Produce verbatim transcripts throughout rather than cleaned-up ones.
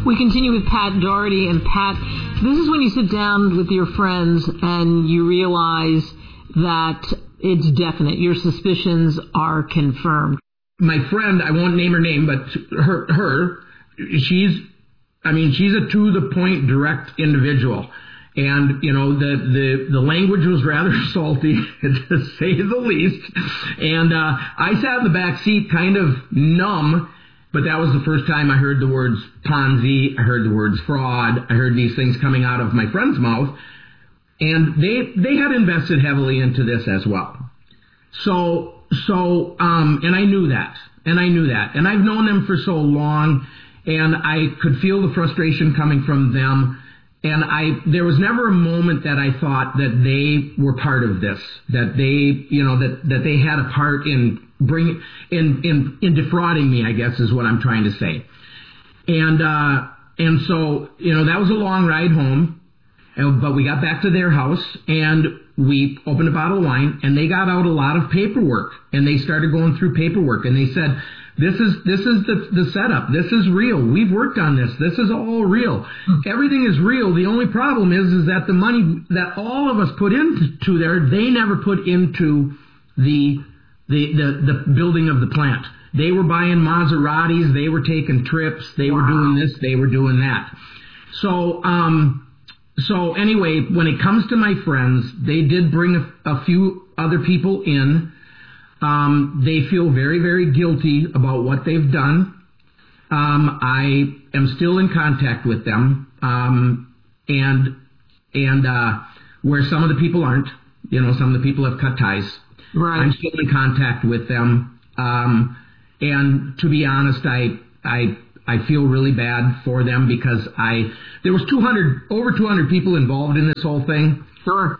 We continue with Pat Daugherty. And Pat, this is when you sit down with your friends and you realize that it's definite. Your suspicions are confirmed. My friend, I won't name her name, but her, her, she's, I mean, she's a to-the-point, direct individual. And, you know, the, the, the language was rather salty, to say the least. And uh, I sat in the back seat kind of numb, but that was the first time I heard the words Ponzi, I heard the words fraud, I heard these things coming out of my friend's mouth. And they they had invested heavily into this as well. So, so um, and I knew that. And I knew that. And I've known them for so long, and I could feel the frustration coming from them. And I, there was never a moment that I thought that they were part of this, that they, you know, that, that they had a part in bring, in, in, in defrauding me, I guess is what I'm trying to say. And, uh, and so, you know, that was a long ride home, and, but we got back to their house and we opened a bottle of wine, and they got out a lot of paperwork, and they started going through paperwork, and they said, This is this is the the setup. This is real. We've worked on this. This is all real. Everything is real. The only problem is is that the money that all of us put into there, they never put into the the the, the building of the plant. They were buying Maseratis. They were taking trips. They were doing this. They were doing that. So um so anyway, when it comes to my friends, they did bring a, a few other people in. Um, they feel very, very guilty about what they've done. Um, I am still in contact with them, um, and and uh, where some of the people aren't, you know, some of the people have cut ties. Right. I'm still in contact with them, um, and to be honest, I I I feel really bad for them because I there was two hundred over two hundred people involved in this whole thing. Sure.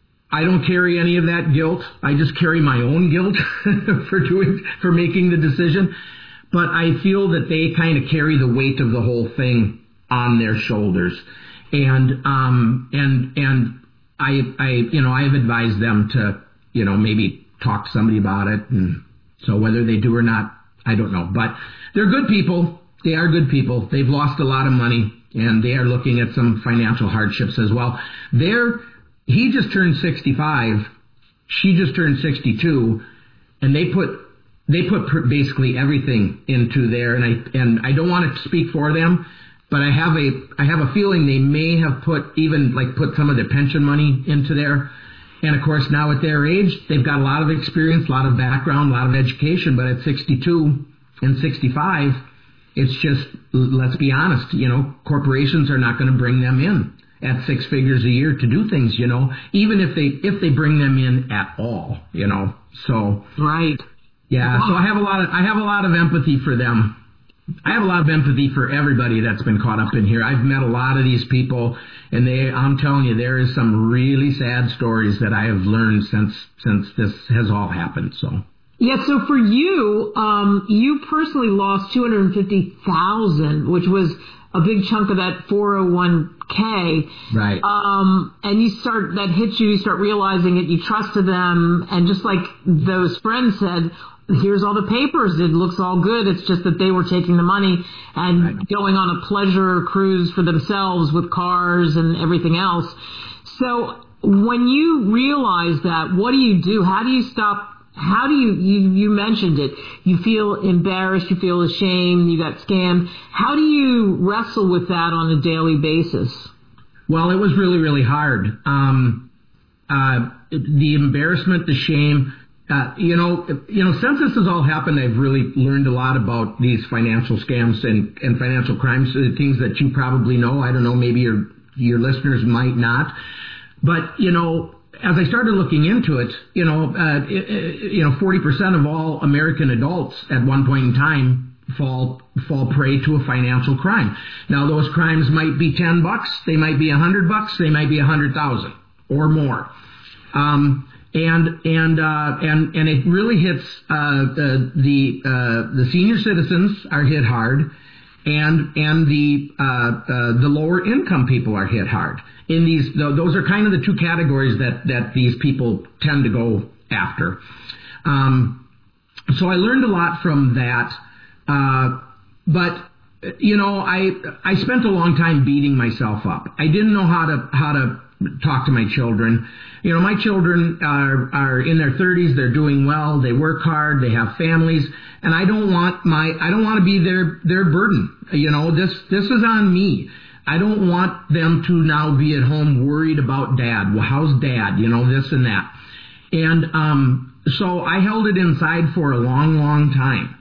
I don't carry any of that guilt. I just carry my own guilt for doing, for making the decision. But I feel that they kind of carry the weight of the whole thing on their shoulders. And, um, and, and I, I, you know, I've advised them to, you know, maybe talk to somebody about it. And so whether they do or not, I don't know. But they're good people. They are good people. They've lost a lot of money, and they are looking at some financial hardships as well. They're, He just turned sixty-five. She just turned sixty-two, and they put they put basically everything into there. And I and I don't want to speak for them, but I have a I have a feeling they may have put even like put some of their pension money into there. And of course, now at their age, they've got a lot of experience, a lot of background, a lot of education. But at sixty-two and sixty-five, it's just, let's be honest, you know, corporations are not going to bring them in at six figures a year to do things, you know, even if they if they bring them in at all, you know. So right, yeah. So I have a lot of I have a lot of empathy for them. I have a lot of empathy for everybody that's been caught up in here. I've met a lot of these people, and they I'm telling you, there is some really sad stories that I have learned since since this has all happened. So. Yeah, so for you, um, you personally lost two hundred fifty thousand dollars, which was a big chunk of that four oh one k. Right. Um, and you start, that hits you, you start realizing it, you trusted them, and just like those friends said, here's all the papers, it looks all good, it's just that they were taking the money and right. going on a pleasure cruise for themselves with cars and everything else. So when you realize that, what do you do? How do you stop? How do you, you, you mentioned it, you feel embarrassed, you feel ashamed, you got scammed. How do you wrestle with that on a daily basis? Well, it was really, really hard. Um, uh, the embarrassment, the shame, uh, you know, you know, since this has all happened, I've really learned a lot about these financial scams and, and financial crimes, uh, things that you probably know. I don't know, maybe your, your listeners might not. But, you know, as I started looking into it, you know, uh, it, it, you know, forty percent of all American adults at one point in time fall fall prey to a financial crime. Now, those crimes might be ten bucks, they might be a hundred bucks, they might be a hundred thousand or more. Um, and and uh, and and it really hits uh, the the uh, the senior citizens are hit hard, and and the uh, uh, the lower income people are hit hard. In these, those are kind of the two categories that, that these people tend to go after. Um, so I learned a lot from that. Uh, but you know, I I spent a long time beating myself up. I didn't know how to how to talk to my children. You know, my children are are in their thirties. They're doing well. They work hard. They have families, and I don't want my I don't want to be their their burden. You know, this this is on me. I don't want them to now be at home worried about dad. Well, how's dad? You know, this and that. And um, so I held it inside for a long, long time.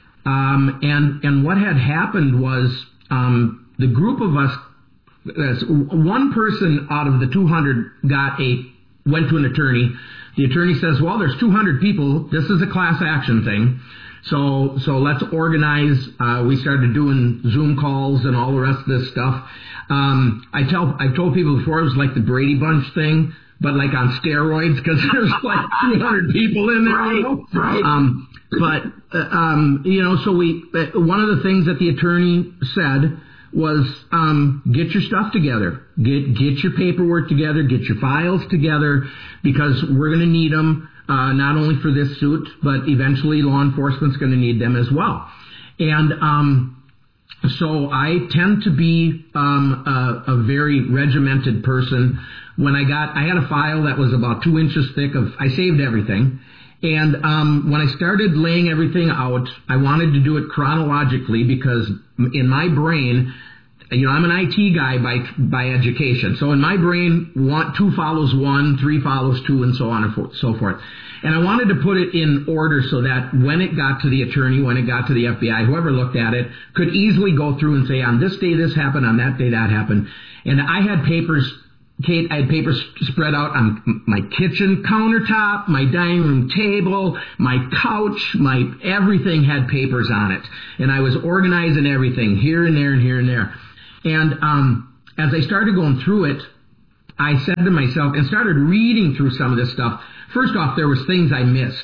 Um, and and what had happened was um, the group of us, uh, one person out of the two hundred got a went to an attorney. The attorney says, "Well, there's two hundred people. This is a class action thing. So so let's organize." Uh, we started doing Zoom calls and all the rest of this stuff. Um, I tell I've told people before it was like the Brady Bunch thing, but like on steroids, because there's like two hundred people in there. Right, you know? right. Um, but uh, um, you know, so we uh, one of the things that the attorney said was um, get your stuff together, get get your paperwork together, get your files together, because we're going to need them. Uh, not only for this suit, but eventually law enforcement's going to need them as well. And um, so I tend to be um, a, a very regimented person. When I got, I had a file that was about two inches thick of, I saved everything. And um, when I started laying everything out, I wanted to do it chronologically because in my brain, you know, I'm an I T guy by by education. So in my brain, one, two follows one, three follows two, and so on and so forth. And I wanted to put it in order so that when it got to the attorney, when it got to the F B I, whoever looked at it, could easily go through and say, on this day this happened, on that day that happened. And I had papers, Kate, I had papers spread out on my kitchen countertop, my dining room table, my couch, my everything had papers on it. And I was organizing everything here and there and here and there. And um, as I started going through it, I said to myself, and started reading through some of this stuff, first off, there was things I missed.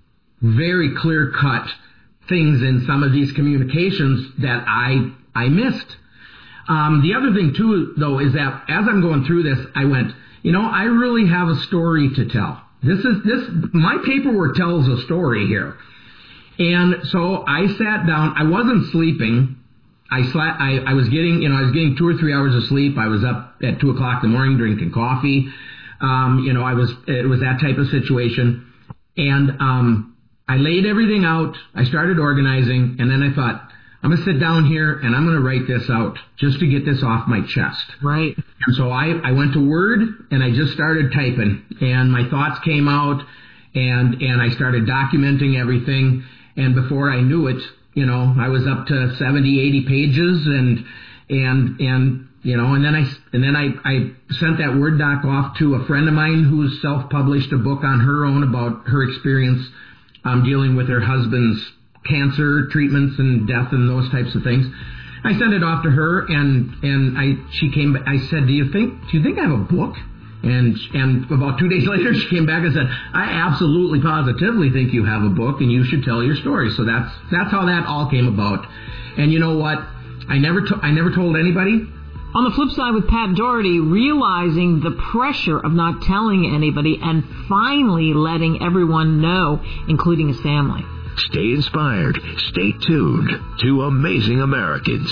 Very clear-cut things in some of these communications that I I missed. Um, the other thing, too, though, is that as I'm going through this, I went, you know, I really have a story to tell. This is this my paperwork tells a story here. And so I sat down. I wasn't sleeping. I, sla- I I was getting, you know, I was getting two or three hours of sleep. I was up at two o'clock in the morning drinking coffee. Um, you know, I was, it was that type of situation. And um, I laid everything out. I started organizing, and then I thought, I'm going to sit down here and I'm going to write this out just to get this off my chest. Right. And so I, I went to Word and I just started typing, and my thoughts came out, and, and I started documenting everything. And before I knew it, you know, I was up to seventy, eighty pages, and, and, and, you know, and then I, and then I, I sent that Word doc off to a friend of mine who's self-published a book on her own about her experience, um, dealing with her husband's cancer treatments and death and those types of things. I sent it off to her, and, and I, she came, I said, do you think, do you think I have a book? And and about two days later, she came back and said, I absolutely positively think you have a book and you should tell your story. So that's that's how that all came about. And you know what? I never to, I never told anybody. On the flip side, with Pat Doherty, realizing the pressure of not telling anybody and finally letting everyone know, including his family. Stay inspired. Stay tuned to Amazing Americans.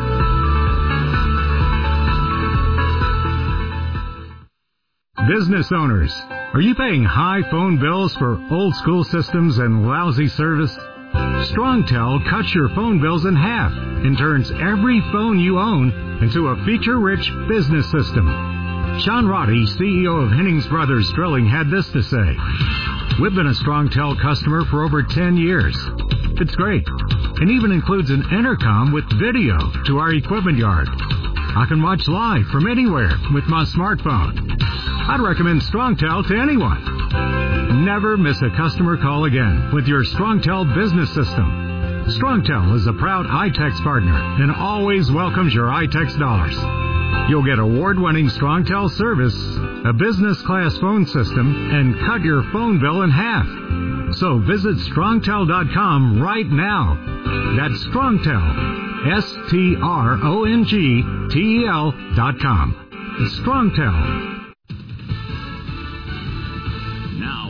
Business owners, are you paying high phone bills for old school systems and lousy service? StrongTel cuts your phone bills in half and turns every phone you own into a feature-rich business system. Sean Roddy, C E O of Hennings Brothers Drilling, had this to say. We've been a StrongTel customer for over ten years. It's great, and even includes an intercom with video to our equipment yard. I can watch live from anywhere with my smartphone. I'd recommend StrongTel to anyone. Never miss a customer call again with your StrongTel business system. StrongTel is a proud iTex partner and always welcomes your iTex dollars. You'll get award-winning StrongTel service, a business-class phone system, and cut your phone bill in half. So visit strongtel dot com right now. That's StrongTel, S T R O N G T E L dot com. StrongTel. Now,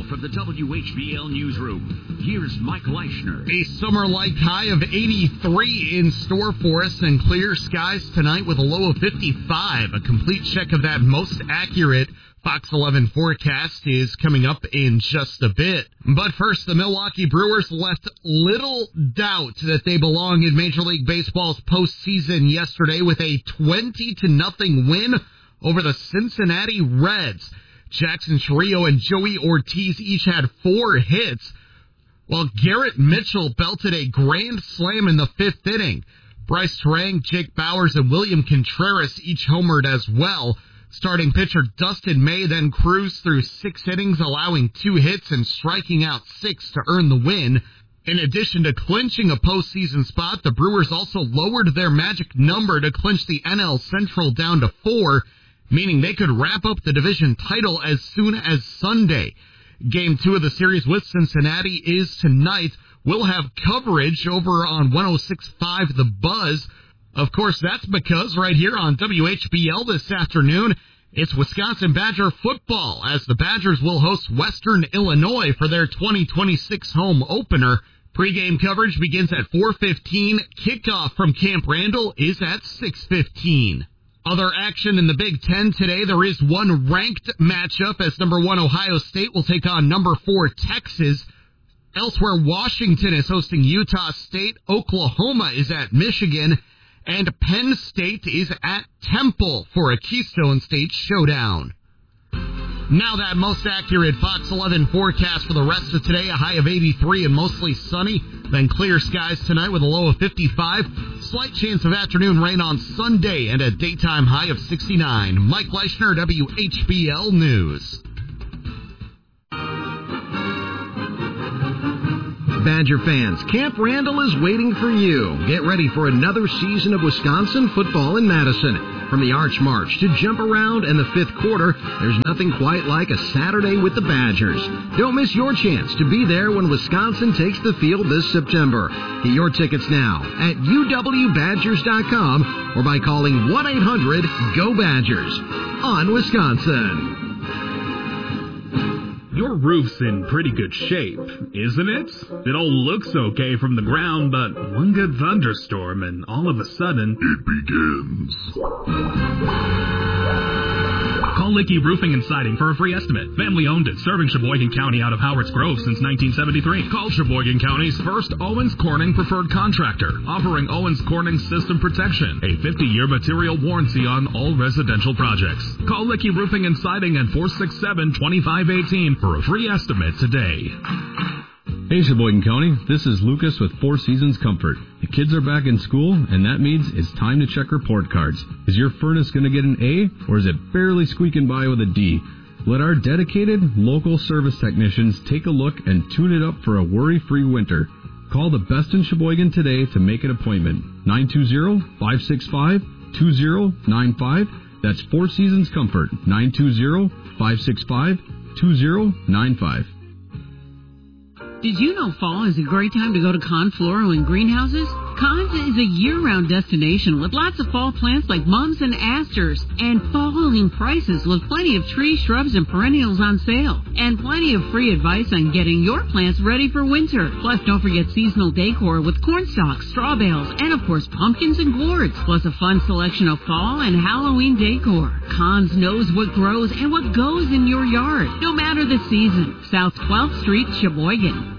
from the W H B L newsroom, here's Mike Leischner. A summer-like high of eighty-three in store for us and clear skies tonight with a low of fifty-five. A complete check of that most accurate Fox eleven forecast is coming up in just a bit. But first, the Milwaukee Brewers left little doubt that they belong in Major League Baseball's postseason yesterday with a twenty to nothing win over the Cincinnati Reds. Jackson Chourio and Joey Ortiz each had four hits, while Garrett Mitchell belted a grand slam in the fifth inning. Bryce Terang, Jake Bowers, and William Contreras each homered as well. Starting pitcher Dustin May then cruised through six innings, allowing two hits and striking out six to earn the win. In addition to clinching a postseason spot, the Brewers also lowered their magic number to clinch the N L Central down to four, meaning they could wrap up the division title as soon as Sunday. Game two of the series with Cincinnati is tonight. We'll have coverage over on one oh six point five The Buzz. Of course, that's because right here on W H B L this afternoon, it's Wisconsin Badger football, as the Badgers will host Western Illinois for their twenty twenty-six home opener. Pre-game coverage begins at four fifteen. Kickoff from Camp Randall is at six fifteen. Other action in the Big Ten today, there is one ranked matchup as number one Ohio State will take on number four Texas. Elsewhere, Washington is hosting Utah State, Oklahoma is at Michigan, and Penn State is at Temple for a Keystone State showdown. Now that most accurate Fox eleven forecast for the rest of today, a high of eighty-three and mostly sunny, then clear skies tonight with a low of fifty-five. Slight chance of afternoon rain on Sunday and a daytime high of sixty-nine. Mike Leischner, W H B L News. Badger fans, Camp Randall is waiting for you. Get ready for another season of Wisconsin football in Madison. From the Arch March to Jump Around and the fifth quarter, there's nothing quite like a Saturday with the Badgers. Don't miss your chance to be there when Wisconsin takes the field this September. Get your tickets now at U W Badgers dot com or by calling one eight hundred G O Badgers. On Wisconsin. Your roof's in pretty good shape, isn't it? It all looks okay from the ground, but one good thunderstorm and all of a sudden, it begins. Call Licky Roofing and Siding for a free estimate. Family owned it, serving Sheboygan County out of Howard's Grove since nineteen seventy-three. Call Sheboygan County's first Owens Corning preferred contractor, offering Owens Corning System Protection, a fifty-year material warranty on all residential projects. Call Licky Roofing and Siding at four six seven, two five one eight for a free estimate today. Hey Sheboygan County, this is Lucas with Four Seasons Comfort. The kids are back in school, and that means it's time to check report cards. Is your furnace going to get an A, or is it barely squeaking by with a D? Let our dedicated, local service technicians take a look and tune it up for a worry-free winter. Call the best in Sheboygan today to make an appointment. nine two zero, five six five, two zero nine five. That's Four Seasons Comfort. nine two zero, five six five, two zero nine five. Did you know fall is a great time to go to Confloro and Greenhouses? Cons is a year-round destination with lots of fall plants like mums and asters and falling prices with plenty of trees, shrubs, and perennials on sale. And plenty of free advice on getting your plants ready for winter. Plus, don't forget seasonal decor with corn stalks, straw bales, and of course pumpkins and gourds. Plus a fun selection of fall and Halloween decor. Cons knows what grows and what goes in your yard, no matter the season. South twelfth Street, Sheboygan.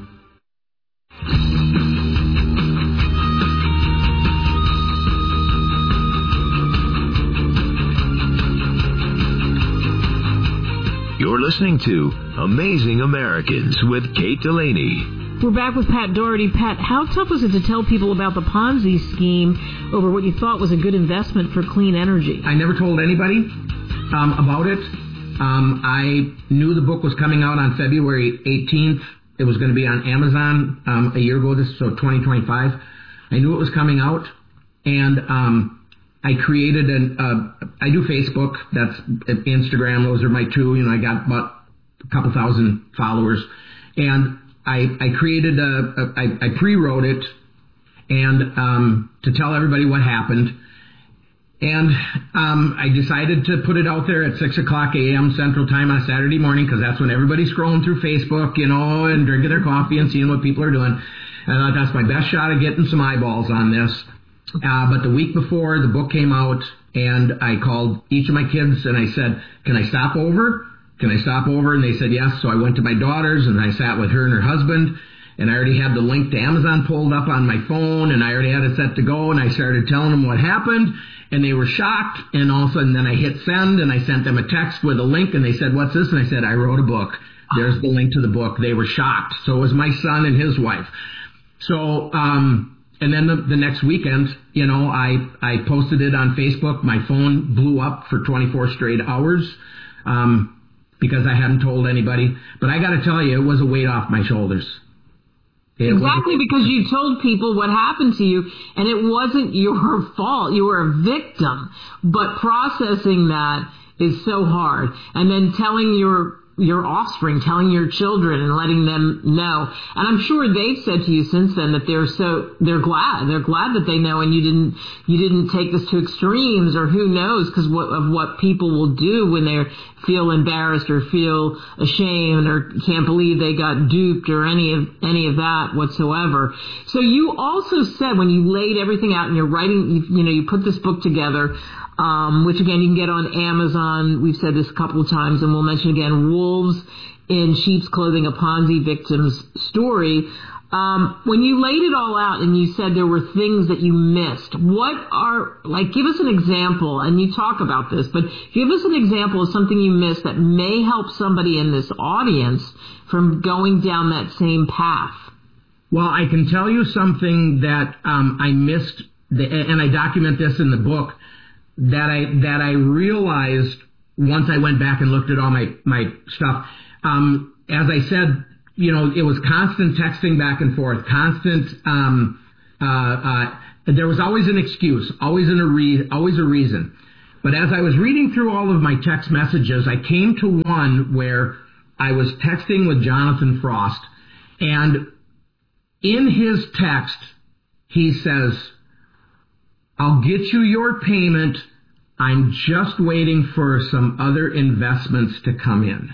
You're listening to Amazing Americans with Kate Delaney. We're back with Pat Doherty. Pat, how tough was it to tell people about the Ponzi scheme over what you thought was a good investment for clean energy? I never told anybody um, about it. Um, I knew the book was coming out on February eighteenth. It was going to be on Amazon um, a year ago, this so twenty twenty-five. I knew it was coming out, and um, I created an. Uh, I do Facebook, that's Instagram. Those are my two. You know, I got about a couple thousand followers, and I, I created a. a I, I pre-wrote it, and um, to tell everybody what happened. And um, I decided to put it out there at six o'clock a.m. Central Time on Saturday morning, because that's when everybody's scrolling through Facebook, you know, and drinking their coffee and seeing what people are doing. And I thought that's my best shot of getting some eyeballs on this. Uh, but the week before the book came out, and I called each of my kids and I said, can I stop over? Can I stop over? And they said yes. So I went to my daughter's and I sat with her and her husband. And I already had the link to Amazon pulled up on my phone, and I already had it set to go, and I started telling them what happened, and they were shocked, and all of a sudden then I hit send, and I sent them a text with a link, and they said, what's this? And I said, I wrote a book. There's the link to the book. They were shocked. So was my son and his wife. So, um, and then the, the next weekend, you know, I, I posted it on Facebook. My phone blew up for twenty-four straight hours, um, because I hadn't told anybody. But I got to tell you, it was a weight off my shoulders. It exactly, because you told people what happened to you, and it wasn't your fault. You were a victim. But processing that is so hard. And then telling your your offspring, telling your children and letting them know. And I'm sure they've said to you since then that they're so they're glad. They're glad that they know, and you didn't you didn't take this to extremes, or who knows, because of what people will do when they feel embarrassed or feel ashamed or can't believe they got duped or any of any of that whatsoever. So you also said, when you laid everything out and you're writing, you, you know, you put this book together, Um, which again you can get on Amazon. We've said this a couple of times, and we'll mention again, Wolves in Sheep's Clothing, a Ponzi victim's story. Um, when you laid it all out and you said there were things that you missed, what are, like, give us an example, and you talk about this, but give us an example of something you missed that may help somebody in this audience from going down that same path. Well, I can tell you something that um, I missed, the, and I document this in the book, that I that I realized once I went back and looked at all my, my stuff. Um, as I said, you know, it was constant texting back and forth, constant, um, uh, uh, there was always an excuse, always an, a re- always a reason. But as I was reading through all of my text messages, I came to one where I was texting with Jonathan Frost, and in his text, he says, I'll get you your payment. I'm just waiting for some other investments to come in.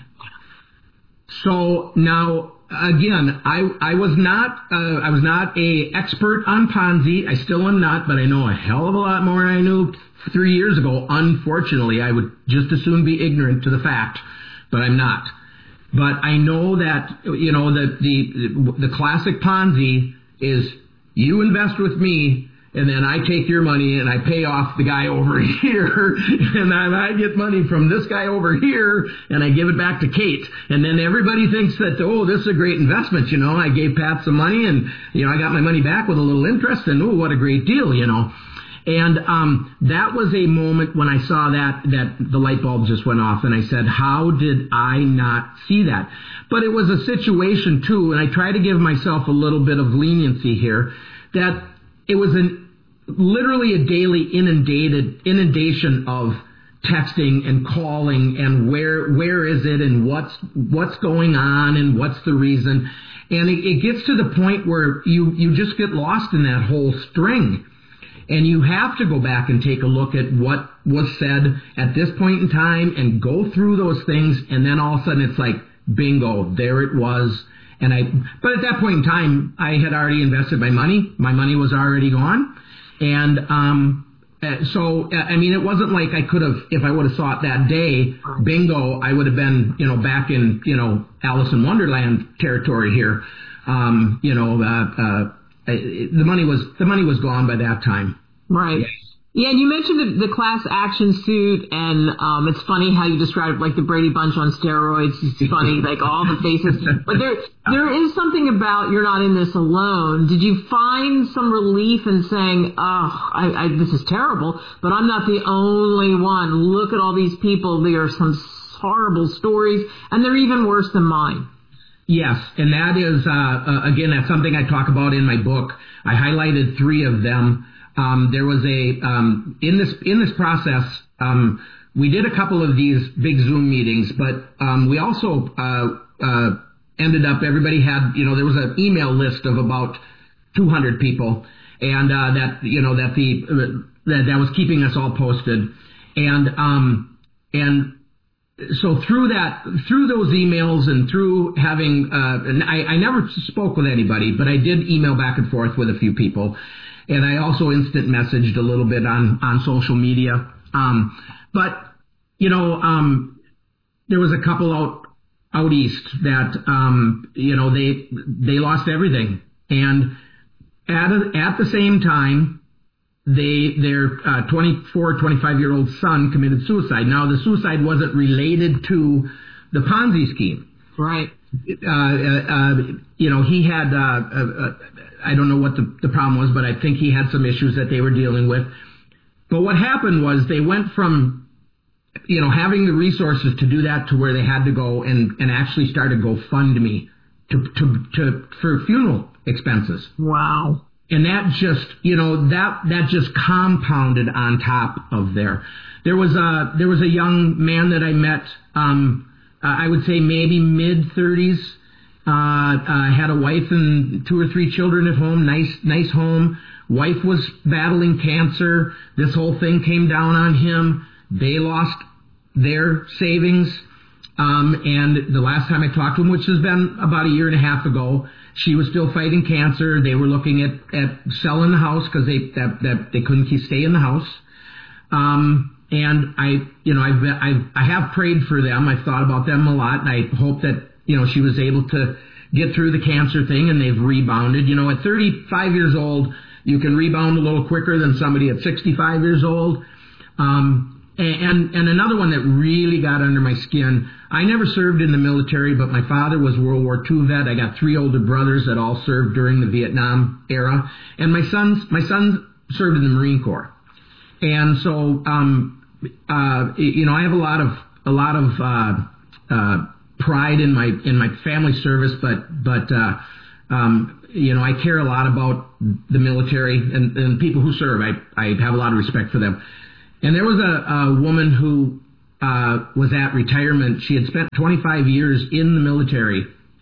So now, again, I, I was not, uh, I was not a expert on Ponzi. I still am not, but I know a hell of a lot more than I knew three years ago. Unfortunately, I would just as soon be ignorant to the fact, but I'm not. But I know that, you know, that the, the classic Ponzi is you invest with me, and then I take your money and I pay off the guy over here, and then I get money from this guy over here, and I give it back to Kate. And then everybody thinks that, oh, this is a great investment, you know. I gave Pat some money, and, you know, I got my money back with a little interest, and, oh, what a great deal, you know. And um that was a moment when I saw that, that the light bulb just went off, and I said, how did I not see that? But it was a situation, too, and I try to give myself a little bit of leniency here, that it was an literally a daily inundated inundation of texting and calling, and where where is it, and what's what's going on, and what's the reason. And it, it gets to the point where you you just get lost in that whole string, and you have to go back and take a look at what was said at this point in time and go through those things, and then all of a sudden it's like, bingo, there it was. And I but at that point in time, I had already invested my money. My money was already gone. And um, so, I mean, it wasn't like I could have, if I would have saw it that day, bingo, I would have been, you know, back in, you know, Alice in Wonderland territory here. Um, you know, uh, uh, the money was the money was gone by that time. Right. Yeah. Yeah, and you mentioned the, the class action suit, and um, it's funny how you described like the Brady Bunch on steroids. It's funny, like all the faces. But there, there is something about you're not in this alone. Did you find some relief in saying, "Oh, I, I, this is terrible, but I'm not the only one. Look at all these people. There are some horrible stories, and they're even worse than mine." Yes, and that is uh, uh, again, that's something I talk about in my book. I highlighted three of them. Um, there was a, um, in this, in this process, um, we did a couple of these big Zoom meetings, but, um, we also, uh, uh, ended up, everybody had, you know, there was an email list of about two hundred people, and, uh, that, you know, that the, that, that was keeping us all posted. And, um, and so through that, through those emails and through having, uh, and I, I never spoke with anybody, but I did email back and forth with a few people. And I also instant messaged a little bit on, on social media. Um, but, you know, um, there was a couple out, out east that, um, you know, they, they lost everything. And at, a, at the same time, they, their, uh, twenty-four, twenty-five year old son committed suicide. Now the suicide wasn't related to the Ponzi scheme. Right. Uh, uh, uh you know, he had, uh, uh, I don't know what the, the problem was, but I think he had some issues that they were dealing with. But what happened was they went from, you know, having the resources to do that to where they had to go and, and actually started GoFundMe to, to, to, for funeral expenses. Wow. And that just, you know, that, that just compounded on top of there. There was a, there was a young man that I met, um, uh, I would say maybe mid thirties, uh, uh, had a wife and two or three children at home, nice, nice home. Wife was battling cancer. This whole thing came down on him. They lost their savings. Um, and the last time I talked to him, which has been about a year and a half ago, she was still fighting cancer. They were looking at, at selling the house because they, that, that they couldn't keep stay in the house. Um, and I, you know, I've, I've, I have prayed for them. I've thought about them a lot, and I hope that, you know, she was able to get through the cancer thing and they've rebounded. You know, at thirty-five years old, you can rebound a little quicker than somebody at sixty-five years old. Um, and, and another one that really got under my skin, I never served in the military, but my father was a World War Two vet. I got three older brothers that all served during the Vietnam era. And my sons, my sons served in the Marine Corps. And so, um, uh, you know, I have a lot of, a lot of, uh, uh, pride in my, in my family service, but, but, uh, um, you know, I care a lot about the military and, and people who serve. I, I have a lot of respect for them. And there was a, a woman who, uh, was at retirement. She had spent twenty-five years in the military,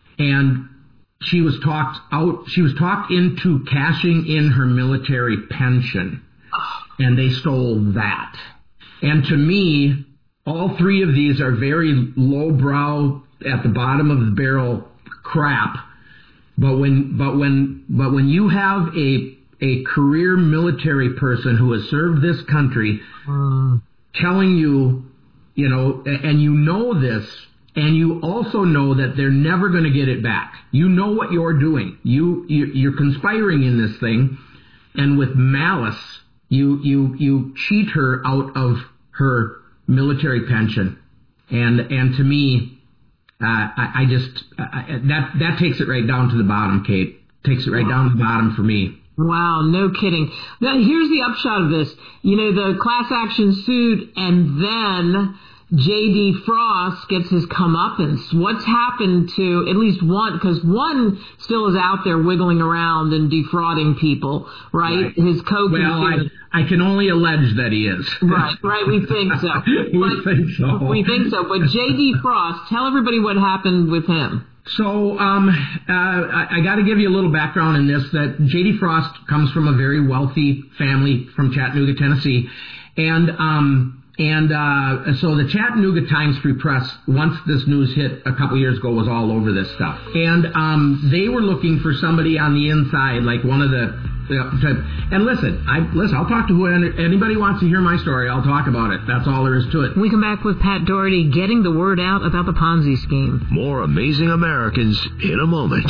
and she was talked out, she was talked into cashing in her military pension, and they stole that. And to me, all three of these are very lowbrow, at the bottom of the barrel crap. But when, but when, but when you have a, a career military person who has served this country mm. telling you, you know, and you know this, and you also know that they're never going to get it back. You know what you're doing. You, you, you're conspiring in this thing, and with malice, you, you, you cheat her out of her military pension. And, and to me, Uh, I, I just, I, that, that takes it right down to the bottom, Kate. Takes it right down to the bottom for me. Wow, no kidding. Now, here's the upshot of this. You know, the class action suit, and then J D. Frost gets his comeuppance. What's happened to at least one, because one still is out there wiggling around and defrauding people, right? right. His co-conspirator. Well, I, I can only allege that he is. Right, right, we think so. we but, think so. We think so. But J D. Frost, tell everybody what happened with him. So, um, uh, I, I got to give you a little background in this, that J D. Frost comes from a very wealthy family from Chattanooga, Tennessee. And, um, And uh so the Chattanooga Times-Free Press, once this news hit a couple years ago, was all over this stuff. And um they were looking for somebody on the inside, like one of the... You know, to, and listen, I listen. I'll talk to who anybody wants to hear my story. I'll talk about it. That's all there is to it. We come back with Pat Doherty getting the word out about the Ponzi scheme. More Amazing Americans in a moment.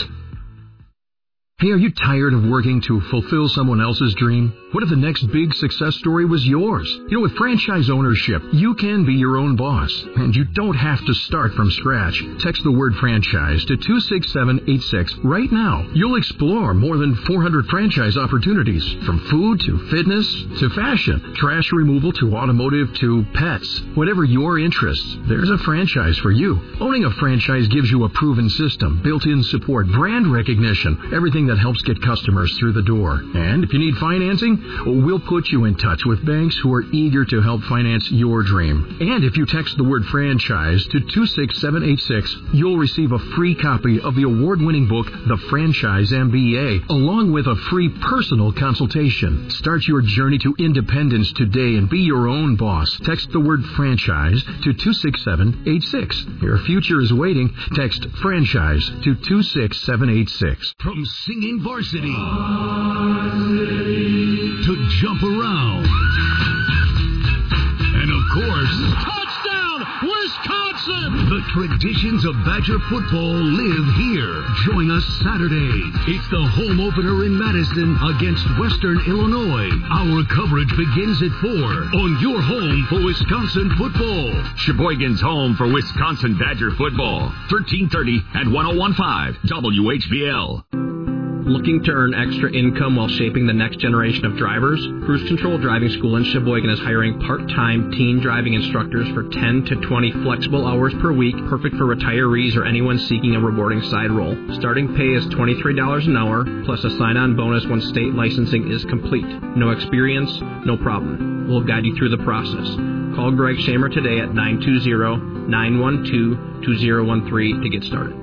Hey, are you tired of working to fulfill someone else's dream? What if the next big success story was yours? You know, with franchise ownership, you can be your own boss, and you don't have to start from scratch. Text the word franchise to two six seven eight six right now. You'll explore more than four hundred franchise opportunities, from food to fitness to fashion, trash removal to automotive to pets. Whatever your interests, there's a franchise for you. Owning a franchise gives you a proven system, built-in support, brand recognition, everything everything that helps get customers through the door. And if you need financing, we'll put you in touch with banks who are eager to help finance your dream. And if you text the word franchise to two six seven eight six, you'll receive a free copy of the award-winning book, The Franchise M B A, along with a free personal consultation. Start your journey to independence today and be your own boss. Text the word franchise to two six seven eight six. Your future is waiting. Text franchise to two six seven eight six. From singing varsity, varsity to jump around, and of course, touchdown, Wisconsin! The traditions of Badger football live here. Join us Saturday. It's the home opener in Madison against Western Illinois. Our coverage begins at four on your home for Wisconsin football. Sheboygan's home for Wisconsin Badger football. thirteen thirty at one oh one point five W H B L. Looking to earn extra income while shaping the next generation of drivers? Cruise Control Driving School in Sheboygan is hiring part-time teen driving instructors for ten to twenty flexible hours per week, perfect for retirees or anyone seeking a rewarding side role. Starting pay is twenty-three dollars an hour, plus a sign-on bonus when state licensing is complete. No experience? No problem. We'll guide you through the process. Call Greg Shamer today at nine two zero, nine one two, two zero one three to get started.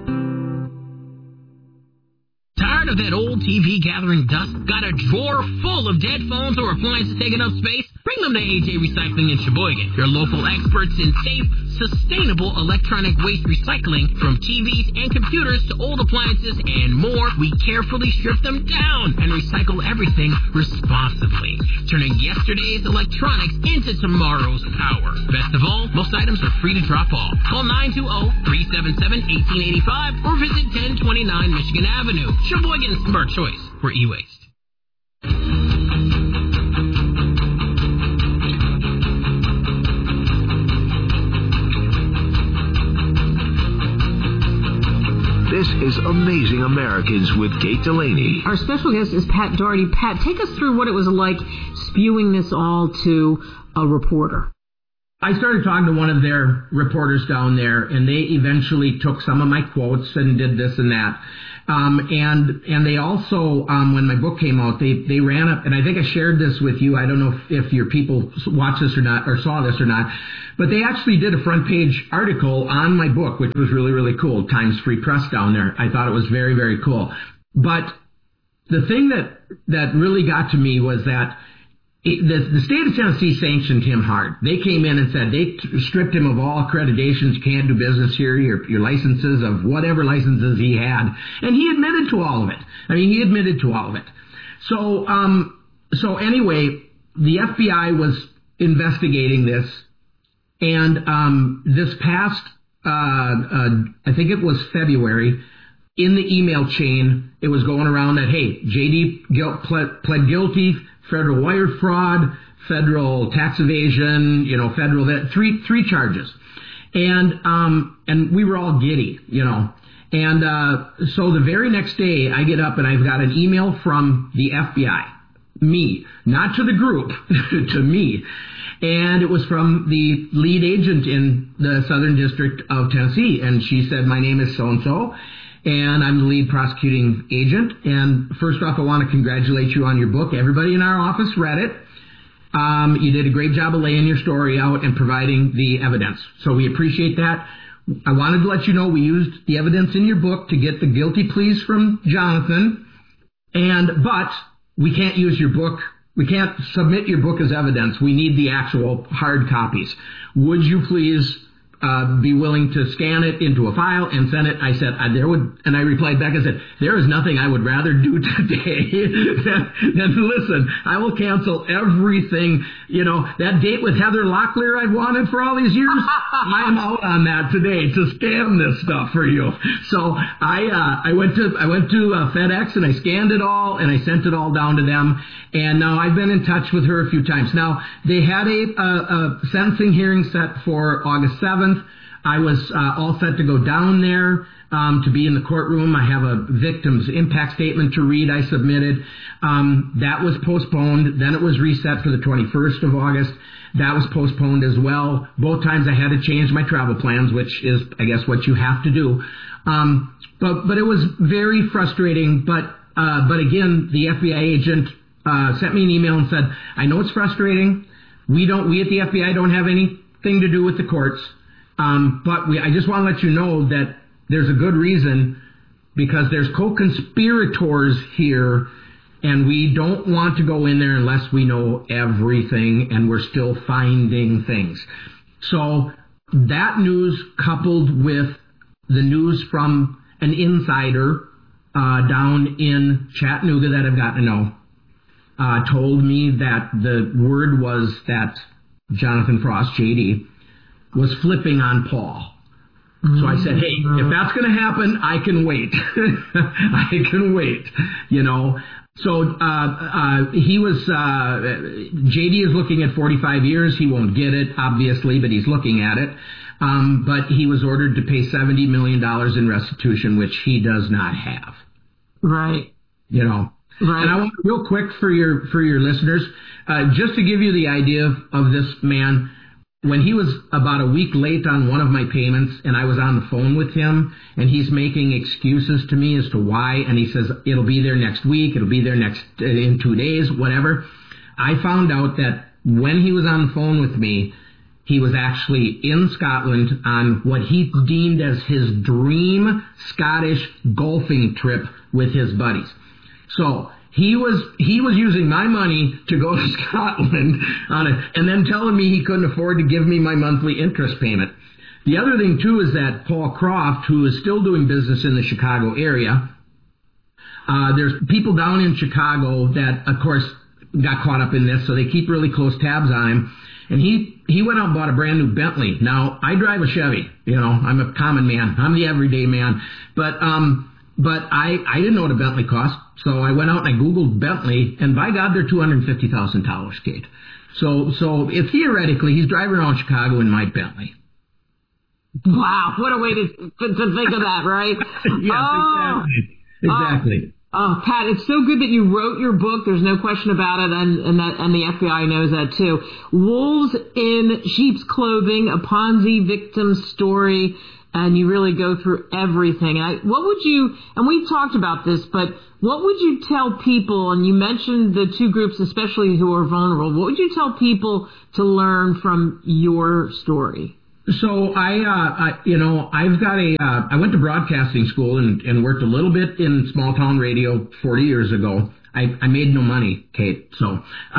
Tired of that old T V gathering dust? Got a drawer full of dead phones or appliances taking up space? Bring them to A J Recycling in Sheboygan. Your local experts in safe, sustainable electronic waste recycling. From T Vs and computers to old appliances and more, we carefully strip them down and recycle everything responsibly, turning yesterday's electronics into tomorrow's power. Best of all, most items are free to drop off. Call nine two zero, three seven seven, one eight eight five or visit ten twenty-nine Michigan Avenue. Sheboygan's smart choice for e-waste. This is Amazing Americans with Kate Delaney. Our special guest is Pat Doherty. Pat, take us through what it was like spewing this all to a reporter. I started talking to one of their reporters down there, and they eventually took some of my quotes and did this and that. Um, and and they also, um, when my book came out, they, they ran up, and I think I shared this with you. I don't know if, if your people watched this or not, or saw this or not, but they actually did a front page article on my book, which was really, really cool. Times Free Press down there. I thought it was very, very cool. But the thing that, that really got to me was that It, the, the state of Tennessee sanctioned him hard. They came in and said they t- stripped him of all accreditations. You can't do business here. Your, your licenses of whatever licenses he had, and he admitted to all of it. I mean, he admitted to all of it. So, um, so anyway, the F B I was investigating this, and um, this past, uh, uh, I think it was February, in the email chain, it was going around that hey, J D guilt, pled, pled guilty. Federal wire fraud, federal tax evasion, you know, federal that three three charges, and um and we were all giddy, you know, and uh so the very next day I get up and I've got an email from the F B I, me, not to the group, to me, and it was from the lead agent in the Southern District of Tennessee, and she said, my name is so and so. And I'm the lead prosecuting agent. And first off, I want to congratulate you on your book. Everybody in our office read it. Um, you did a great job of laying your story out and providing the evidence. So we appreciate that. I wanted to let you know we used the evidence in your book to get the guilty pleas from Jonathan. And, but we can't use your book. We can't submit your book as evidence. We need the actual hard copies. Would you please Uh, be willing to scan it into a file and send it? I said, I, there would, and I replied back, I said, there is nothing I would rather do today than, than listen, I will cancel everything, you know, that date with Heather Locklear I've wanted for all these years, I am out on that today to scan this stuff for you. So I, uh, I went to, I went to uh, FedEx and I scanned it all and I sent it all down to them. And now I've been in touch with her a few times. Now, they had a, a, a sentencing hearing set for August seventh. I was uh, all set to go down there um, to be in the courtroom. I have a victim's impact statement to read I submitted. Um, that was postponed. Then it was reset for the twenty-first of August. That was postponed as well. Both times I had to change my travel plans, which is, I guess, what you have to do. Um, but, but it was very frustrating. But uh, but again, the F B I agent uh, sent me an email and said, I know it's frustrating. We don't, we at the F B I don't have anything to do with the courts. Um, but we, I just want to let you know that there's a good reason, because there's co-conspirators here, and we don't want to go in there unless we know everything, and we're still finding things. So that news, coupled with the news from an insider uh, down in Chattanooga that I've gotten to know, uh, told me that the word was that Jonathan Frost, J D, was flipping on Paul. So I said, hey, if that's going to happen, I can wait. I can wait, you know. So uh, uh, he was, uh, J D is looking at forty-five years. He won't get it, obviously, but he's looking at it. Um, but he was ordered to pay seventy million dollars in restitution, which he does not have. Right. You know. Right. And I want, real quick for your for your listeners, uh, just to give you the idea of, of this man. When he was about a week late on one of my payments, and I was on the phone with him, and he's making excuses to me as to why, and he says, it'll be there next week, it'll be there next uh, in two days, whatever. I found out that when he was on the phone with me, he was actually in Scotland on what he deemed as his dream Scottish golfing trip with his buddies. So He was he was using my money to go to Scotland on it, and then telling me he couldn't afford to give me my monthly interest payment. The other thing, too, is that Paul Croft, who is still doing business in the Chicago area, uh, there's people down in Chicago that, of course, got caught up in this, so they keep really close tabs on him. And he, he went out and bought a brand new Bentley. Now, I drive a Chevy. You know, I'm a common man. I'm the everyday man. But um, but I, I didn't know what a Bentley cost. So I went out and I Googled Bentley, and by God, they're two hundred fifty thousand dollars, Kate. So, so if theoretically he's driving around Chicago in my Bentley. Wow, what a way to to think of that, right? Yes, oh, exactly. Exactly. Oh, oh, Pat, it's so good that you wrote your book. There's no question about it, and and that and the F B I knows that too. Wolves in Sheep's Clothing: A Ponzi Victim Story. And you really go through everything. And I, what would you, and we talked about this, but what would you tell people, and you mentioned the two groups especially who are vulnerable, what would you tell people to learn from your story? So I, uh, I you know, I've got a, uh, I went to broadcasting school and, and worked a little bit in small town radio forty years ago. I, I made no money, Kate, so,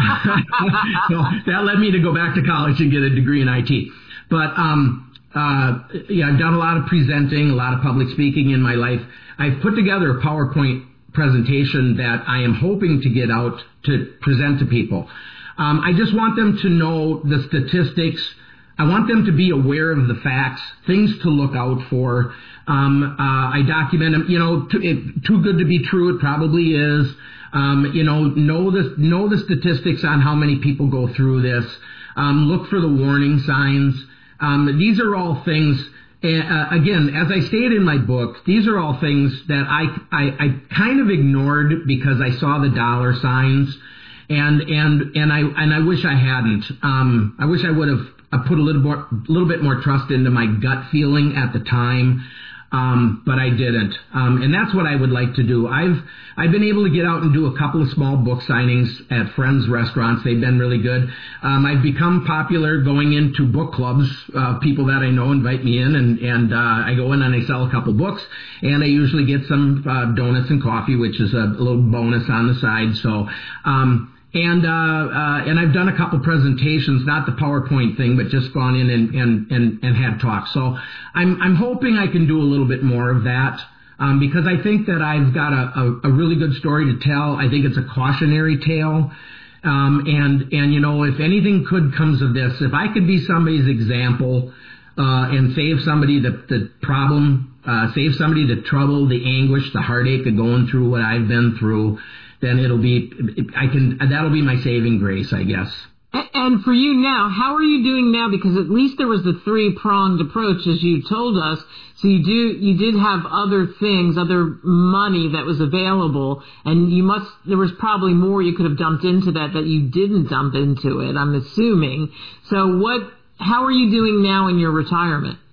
so that led me to go back to college and get a degree in I T. But, um, Uh, yeah, I've done a lot of presenting, a lot of public speaking in my life. I've put together a PowerPoint presentation that I am hoping to get out to present to people. Um, I just want them to know the statistics. I want them to be aware of the facts, things to look out for. Um, uh, I document them, you know, too, it, too good to be true, it probably is. Um, you know, know the, know the statistics on how many people go through this. Um, look for the warning signs. Um, these are all things, uh, again, as I stated in my book, these are all things that I, I, I kind of ignored because I saw the dollar signs, and and and I and I wish I hadn't. Um, I wish I would have put a little more, a little bit more trust into my gut feeling at the time. Um, but I didn't. Um, and that's what I would like to do. I've, I've been able to get out and do a couple of small book signings at friends' restaurants. They've been really good. Um, I've become popular going into book clubs. Uh, people that I know invite me in, and, and, uh, I go in and I sell a couple books, and I usually get some, uh, donuts and coffee, which is a, a little bonus on the side. So, um, And, uh, uh, and I've done a couple presentations, not the PowerPoint thing, but just gone in and, and, and, and had talks. So I'm, I'm hoping I can do a little bit more of that, um, because I think that I've got a, a, a really good story to tell. I think it's a cautionary tale. Um, and, and, you know, if anything good comes of this, if I could be somebody's example, uh, and save somebody the, the problem, uh, save somebody the trouble, the anguish, the heartache of going through what I've been through, then it'll be, I can, that'll be my saving grace, I guess. And for you now, how are you doing now? Because at least there was the three-pronged approach, as you told us. So you do, you did have other things, other money that was available, and you must, there was probably more you could have dumped into that that you didn't dump into it, I'm assuming. So what, how are you doing now in your retirement?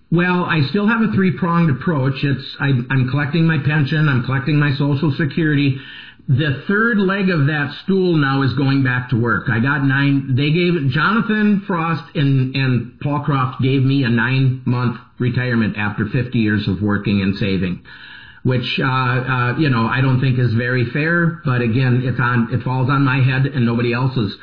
Well, I still have a three-pronged approach. It's I, I'm collecting my pension, I'm collecting my Social Security. The third leg of that stool now is going back to work. I got nine. They gave Jonathan Frost and and Paul Croft gave me a nine-month retirement after fifty years of working and saving, which uh, uh, you know I don't think is very fair. But again, it's on it falls on my head and nobody else's.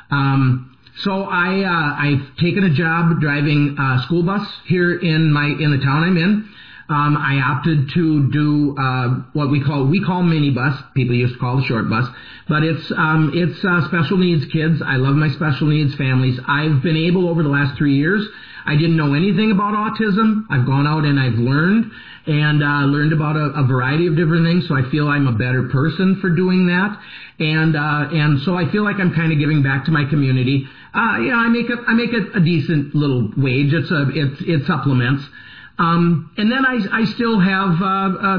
Um, So I, uh, I've taken a job driving a school bus here in my, in the town I'm in. Um, I opted to do, uh, what we call, we call minibus. People used to call the short bus, but it's, um, it's, uh, special needs kids. I love my special needs families. I've been able over the last three years. I didn't know anything about autism. I've gone out and I've learned and, uh, learned about a, a variety of different things. So I feel I'm a better person for doing that. And, uh, and so I feel like I'm kind of giving back to my community. Uh, yeah, I make a, I make a, a decent little wage. It's a, it's, it supplements. Um, and then I, I still have, uh, uh,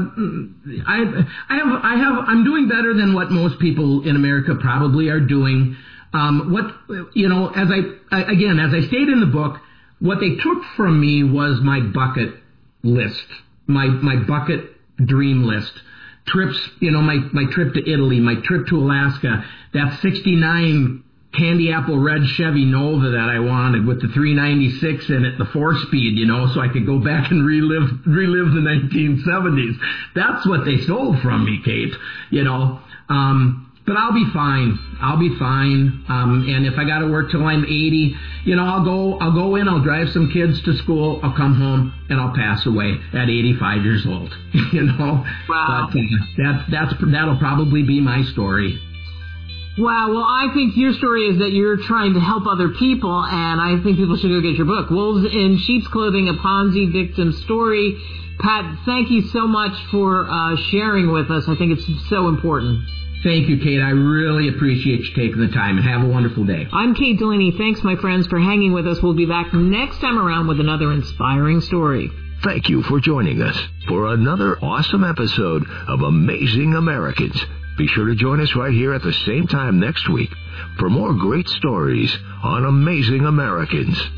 I, I have, I have, I'm doing better than what most people in America probably are doing. Um, what, you know, as I, again, as I stated in the book, what they took from me was my bucket list, my, my bucket dream list. Trips, you know, my, my trip to Italy, my trip to Alaska, that sixty-nine candy apple red Chevy Nova that I wanted with the three ninety-six in it, the four-speed, you know, so I could go back and relive relive the nineteen seventies. That's what they stole from me, Kate, you know. Um, but I'll be fine. I'll be fine. Um, and if I got to work till I'm eighty, you know, I'll go I'll go in, I'll drive some kids to school, I'll come home, and I'll pass away at eighty-five years old, you know. Wow. But uh, that, that's, that'll probably be my story. Wow, well, I think your story is that you're trying to help other people, and I think people should go get your book, Wolves in Sheep's Clothing, a Ponzi Victim Story. Pat, thank you so much for uh, sharing with us. I think it's so important. Thank you, Kate. I really appreciate you taking the time, and have a wonderful day. I'm Kate Delaney. Thanks, my friends, for hanging with us. We'll be back next time around with another inspiring story. Thank you for joining us for another awesome episode of Amazing Americans. Be sure to join us right here at the same time next week for more great stories on Amazing Americans.